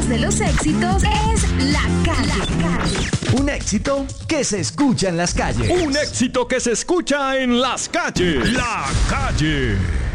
voz de los éxitos es La Calle. Un éxito que se escucha en las calles. Un éxito que se escucha en las calles. La Calle.